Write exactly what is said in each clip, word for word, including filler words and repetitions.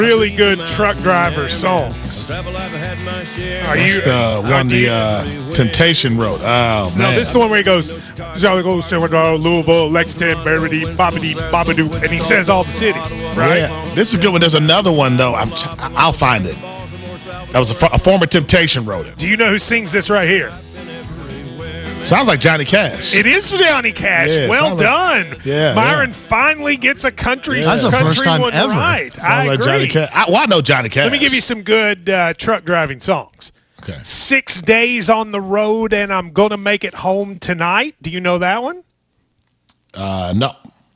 really good truck driver songs. Are That's you the one the uh, Temptation wrote. Oh, man. No, this is the one where he goes, Jolly goes to uh, Louisville, Lexington, Barity, Bobbity, Bobadoo, and he says all the cities, right? Yeah. This is a good one. There's another one, though. I'm, I'll find it. That was a, a former Temptation wrote it. Do you know who sings this right here? Sounds like Johnny Cash. It is Johnny Cash. Yeah, well done. Like, yeah, Myron yeah. finally gets a country, Yeah. That's the country first time one ever. right. Sounds I like agree. Johnny Cash. I, well, I know Johnny Cash. Let me give you some good uh, truck driving songs. Okay. Six days on the road and I'm going to make it home tonight. Do you know that one? Uh, no.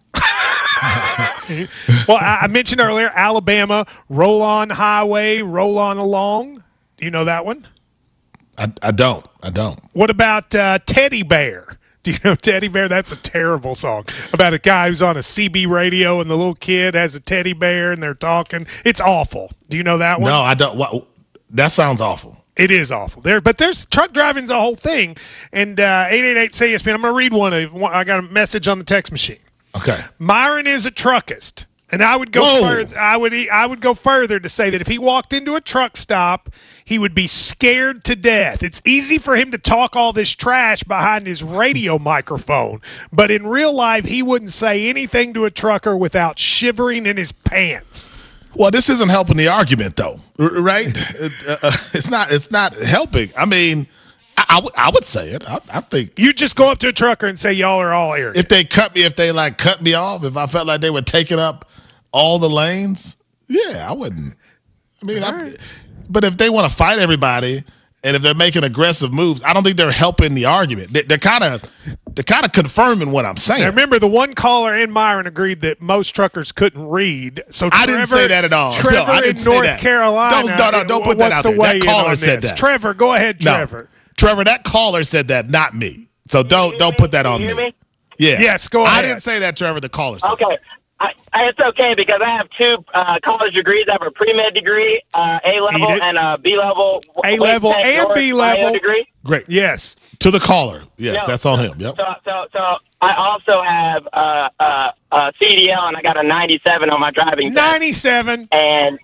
Well, I, I mentioned earlier, Alabama, Roll On Highway, Roll On Along. Do you know that one? I, I don't. I don't. What about uh, Teddy Bear? Do you know Teddy Bear? That's a terrible song about a guy who's on a C B radio and the little kid has a teddy bear and they're talking. It's awful. Do you know that one? No, I don't. What, that sounds awful. It is awful. There, but there's truck driving's a whole thing. And uh, eight eight eight C S P N. I'm going to read one. Of, I got a message on the text machine. Okay. Myron is a truckist. And I would go Whoa. further. I would I would go further to say that if he walked into a truck stop, he would be scared to death. It's easy for him to talk all this trash behind his radio microphone, but in real life, he wouldn't say anything to a trucker without shivering in his pants. Well, this isn't helping the argument, though, r- right? it, uh, it's not. It's not helping. I mean, I, I, w- I would say it. I, I think You just go up to a trucker and say, "Y'all are all arrogant." if they cut me, if they like cut me off, if I felt like they were taking up all the lanes, yeah, I wouldn't. I mean, I, right. but if they want to fight everybody, and if they're making aggressive moves, I don't think they're helping the argument. They, they're kind of, they're kind of confirming what I'm saying. Now, remember, the one caller and Myron agreed that most truckers couldn't read. So I Trevor, didn't say that at all. No, Trevor I didn't in say North that. Carolina. Don't- no, no, don't put that what's out the there. That weigh-in caller on said this? that. Trevor, go ahead, No. Trevor. Trevor, that caller said that, not me. So don't don't put that on Can you me. hear me? Yeah. Yes, go I ahead. didn't say that, Trevor. The caller said. Okay. I, I, it's okay because I have two uh, college degrees. I have a pre-med degree, uh, A Eat level, it. and a B level. A level West Tech and North B bio level. degree. Great. Yes. To the caller. Yes, No, that's on so- him. Yep. So, so, so I also have uh, uh, uh, C D L, and I got a ninety-seven on my driving test. ninety-seven. And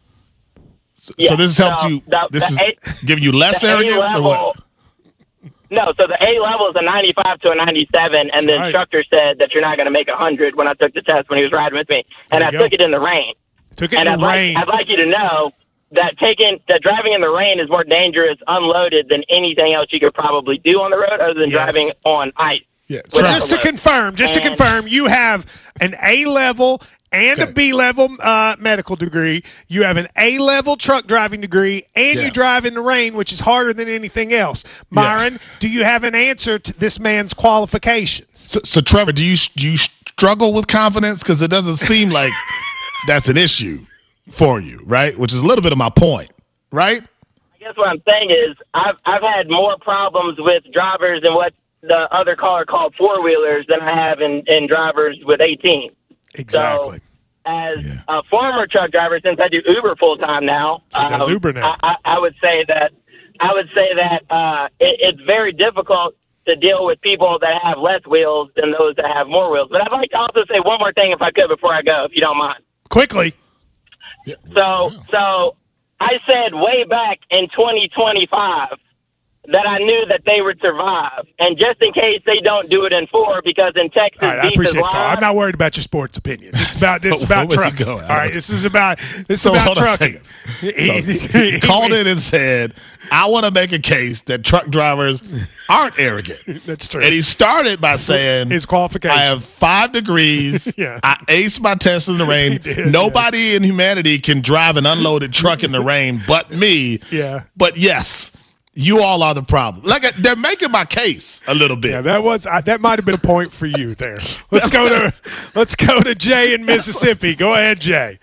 So, yeah, so this has helped so you. the- This the is A- giving you less the arrogance or A-level- what? No, so the A level is a ninety-five to a ninety-seven, and the Right. instructor said that you're not going to make a hundred when I took the test when he was riding with me, and There I you go. took it in the rain. Took it And in I'd the like, rain. I'd like you to know that taking that driving in the rain is more dangerous unloaded than anything else you could probably do on the road, other than Yes. driving on ice. Yeah. So without just the to load. confirm, just to And- confirm, you have an A level and Okay. a B level uh, medical degree. You have an A level truck driving degree, and Yeah. you drive in the rain, which is harder than anything else. Myron, do you have an answer to this man's qualifications? So, so Trevor, do you do you struggle with confidence? Because it doesn't seem like that's an issue for you, right? Which is a little bit of my point, right? I guess what I'm saying is I've I've had more problems with drivers and what the other caller called four wheelers than I have in, in drivers with eighteen. Exactly. So, as Yeah. a former truck driver, since I do Uber full time now, So does um, Uber now. I, I, I would say that I would say that uh, it, it's very difficult to deal with people that have less wheels than those that have more wheels. But I'd like to also say one more thing, if I could, before I go, if you don't mind. Quickly. So, so I said way back in twenty twenty-five that I knew that they would survive, and just in case they don't do it in four, because in Texas, All right, I beef is appreciate the call. live. I'm not worried about your sports opinions. It's about this is Where about was he trucking. going? All right, this is about this is So about hold on a trucking. second. So he called in and said, "I want to make a case that truck drivers aren't arrogant." That's true. And he started by saying, His qualifications. I have five degrees. Yeah. I aced my test in the rain. He did, Nobody in humanity can drive an unloaded truck in the rain but me. Yeah. But yes, you all are the problem. Like they're making my case a little bit. Yeah, that was uh, that might have been a point for you there. Let's go to let's go to Jay in Mississippi. Go ahead, Jay.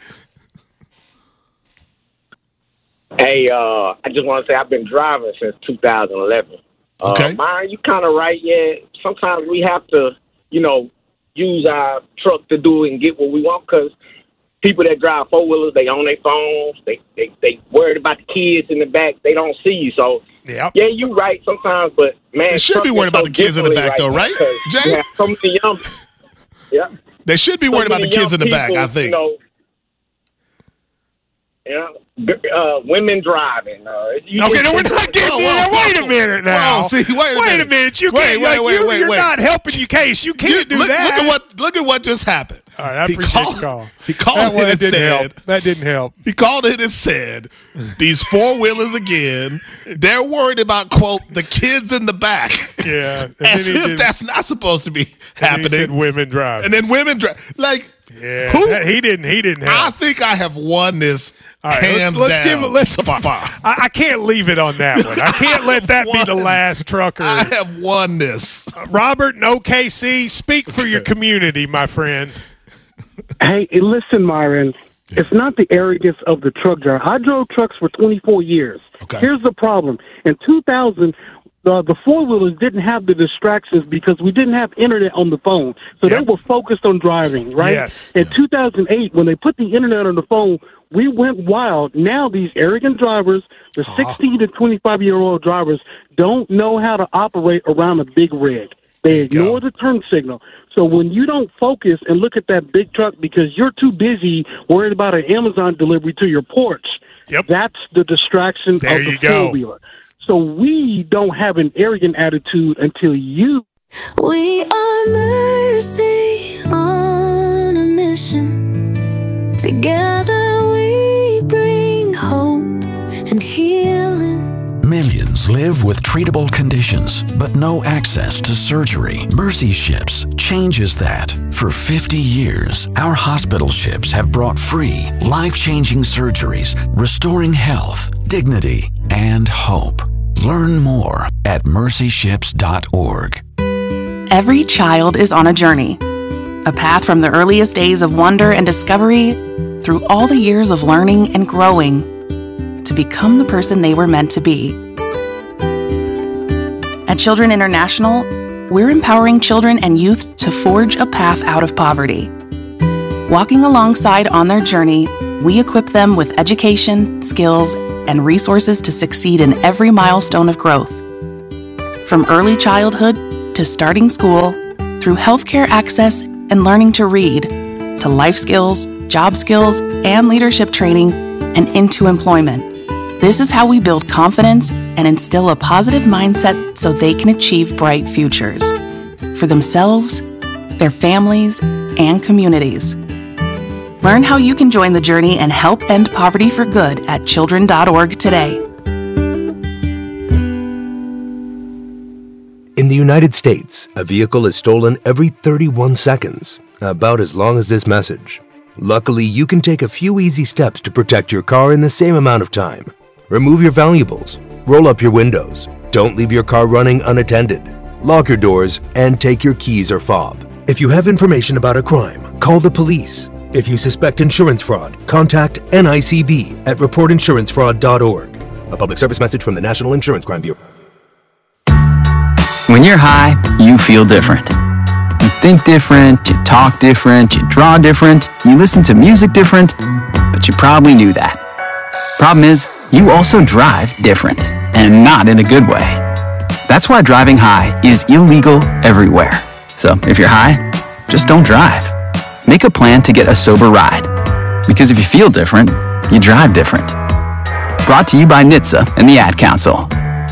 Hey, uh, I just want to say I've been driving since two thousand eleven. Uh, Okay. Myron, you kind of right. Yeah, sometimes we have to, you know, use our truck to do it and get what we want because people that drive four wheelers, they on their phones, they they they worried about the kids in the back, they don't see you. So Yep. yeah, you right sometimes, but man, They should be trucking worried about so the kids in the differently back, though, now right, 'cause Jay? you have so many young, yeah, They should be so worried about the many kids in young the back, people, I think. You know, Yeah, uh, women driving. Uh, you Okay, just- no, we're not getting Whoa, there. whoa, Wait a whoa. minute now. Whoa, see, wait a wait minute. a minute. You Wait, can't. wait, like, wait, you, wait, You're wait. not helping your case. You can't do look, that. Look at what look at what just happened. All right, I he appreciate called, the call. He called that, in that and didn't said, help. That didn't help. He called in and said, these four wheelers again, they're worried about, quote, the kids in the back. Yeah. And As then he if did- that's not supposed to be and then he said happening. women drive. And then women drive. Like, yeah, who? that- he didn't. He didn't I help. think I have won this All right, hands let's, let's down. give it. Let's. so far. I, I can't leave it on that one. I can't let that be the Won. last trucker. I have won this. Robert and O K C, speak for your community, my friend. Hey, listen, Myron. It's not the arrogance of the truck driver. I drove trucks for twenty-four years. Okay. Here's the problem. In two thousand, uh, the four-wheelers didn't have the distractions because we didn't have internet on the phone. So Yep. they were focused on driving, right? Yes. In two thousand eight, when they put the internet on the phone, we went wild. Now these arrogant drivers, the sixteen to twenty-five-year-old drivers, don't know how to operate around a big rig. They ignore the turn signal. So when you don't focus and look at that big truck because you're too busy worried about an Amazon delivery to your porch, Yep. that's the distraction There of the you go. four-wheeler. So we don't have an arrogant attitude until you. We are mercy on a mission. Together we bring hope and healing. Millions live with treatable conditions, but no access to surgery. Mercy Ships changes that. For fifty years, our hospital ships have brought free, life-changing surgeries, restoring health, dignity, and hope. Learn more at mercy ships dot org. Every child is on a journey, a path from the earliest days of wonder and discovery through all the years of learning and growing to become the person they were meant to be. At Children International, we're empowering children and youth to forge a path out of poverty. Walking alongside on their journey, we equip them with education, skills, and resources to succeed in every milestone of growth. From early childhood to starting school, through healthcare access and learning to read, to life skills, job skills, and leadership training, and into employment. This is how we build confidence and instill a positive mindset so they can achieve bright futures for themselves, their families, and communities. Learn how you can join the journey and help end poverty for good at children dot org today. In the United States, a vehicle is stolen every thirty-one seconds, about as long as this message. Luckily, you can take a few easy steps to protect your car in the same amount of time. Remove your valuables, roll up your windows, don't leave your car running unattended, lock your doors, and take your keys or fob. If you have information about a crime, call the police. If you suspect insurance fraud, contact N I C B at report insurance fraud dot org. A public service message from the National Insurance Crime Bureau. When you're high, you feel different. You think different, you talk different, you draw different, you listen to music different, but you probably knew that. Problem is, you also drive different, and not in a good way. That's why driving high is illegal everywhere. So if you're high, just don't drive. Make a plan to get a sober ride. Because if you feel different, you drive different. Brought to you by N H T S A and the Ad Council.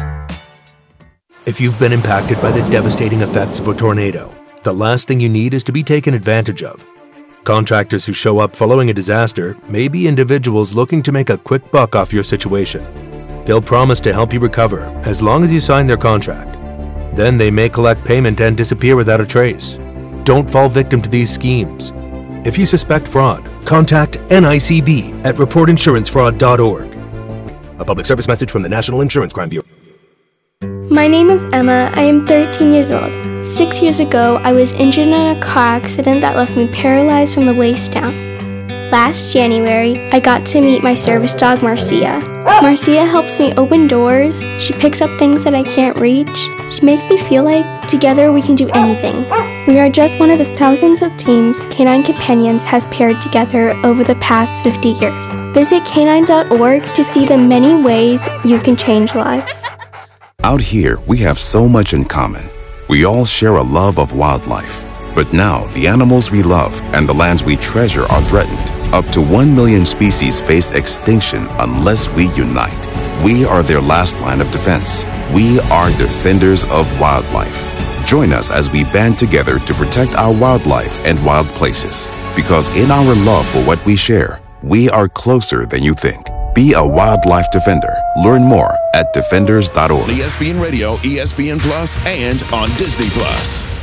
If you've been impacted by the devastating effects of a tornado, the last thing you need is to be taken advantage of. Contractors who show up following a disaster may be individuals looking to make a quick buck off your situation. They'll promise to help you recover as long as you sign their contract. Then they may collect payment and disappear without a trace. Don't fall victim to these schemes. If you suspect fraud, contact N I C B at report insurance fraud dot org. A public service message from the National Insurance Crime Bureau. My name is Emma. I am thirteen years old. Six years ago, I was injured in a car accident that left me paralyzed from the waist down. Last January, I got to meet my service dog, Marcia. Marcia helps me open doors. She picks up things that I can't reach. She makes me feel like together we can do anything. We are just one of the thousands of teams Canine Companions has paired together over the past fifty years. Visit canine dot org to see the many ways you can change lives. Out here, we have so much in common. We all share a love of wildlife. But now, the animals we love and the lands we treasure are threatened. Up to one million species face extinction unless we unite. We are their last line of defense. We are defenders of wildlife. Join us as we band together to protect our wildlife and wild places. Because in our love for what we share, we are closer than you think. Be a wildlife defender. Learn more at defenders dot org. E S P N Radio, E S P N Plus, and on Disney Plus.